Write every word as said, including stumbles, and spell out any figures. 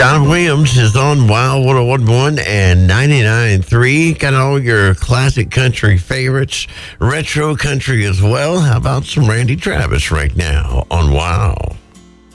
Don Williams is on Wild one oh one point one and ninety-nine point three. Got all your classic country favorites, retro country as well. How about some Randy Travis right now on Wild?